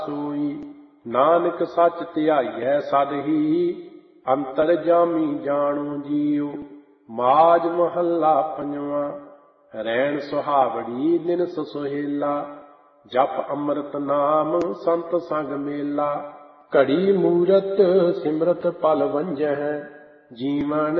सोई। नानक सच ध्याइयै सद ही अंतर जामी जाणो जीओ। माज महला पंजवा। रैन सुहावड़ी दिनस सुहेला। जप अमृत नाम संत संग मेला। घड़ी मूरत सिमरत पल वंजह जीवन